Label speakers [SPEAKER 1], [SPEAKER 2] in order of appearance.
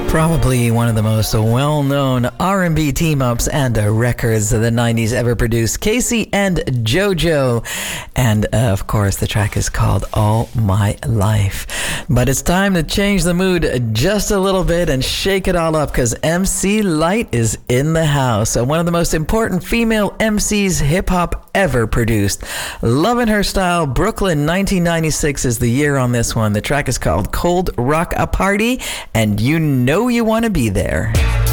[SPEAKER 1] Probably one of the most well-known R&B team-ups and records of the 90s ever produced, Casey and JoJo. And of course, the track is called All My Life. But it's time to change the mood just a little bit and shake it all up because MC Lyte is in the house. One of the most important female MCs hip-hop ever produced. Loving her style, Brooklyn 1996 is the year on this one. The track is called Cold Rock A Party, and you know you want to be there.